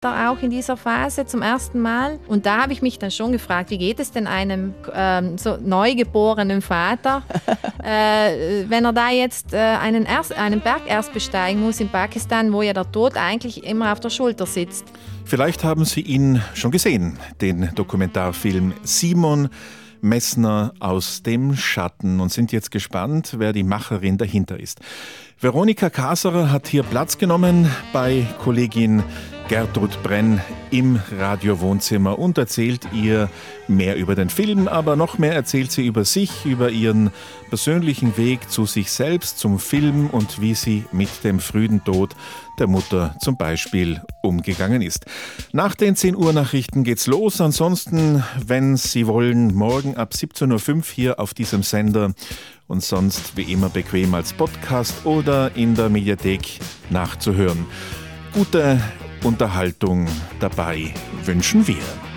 auch in dieser Phase zum ersten Mal. Und da habe ich mich dann schon gefragt, wie geht es denn einem so neugeborenen Vater, wenn er da jetzt einen Berg erst besteigen muss in Pakistan, wo ja der Tod eigentlich immer auf der Schulter sitzt. Vielleicht haben Sie ihn schon gesehen, den Dokumentarfilm Simon Messner aus dem Schatten, und sind jetzt gespannt, wer die Macherin dahinter ist. Veronika Kaserer hat hier Platz genommen bei Kollegin Gertrud Brenn im Radiowohnzimmer und erzählt ihr mehr über den Film, aber noch mehr erzählt sie über sich, über ihren persönlichen Weg zu sich selbst, zum Film und wie sie mit dem frühen Tod der Mutter zum Beispiel umgegangen ist. Nach den 10 Uhr Nachrichten geht's los. Ansonsten, wenn Sie wollen, morgen ab 17.05 Uhr hier auf diesem Sender und sonst wie immer bequem als Podcast oder in der Mediathek nachzuhören. Gute Unterhaltung dabei wünschen wir.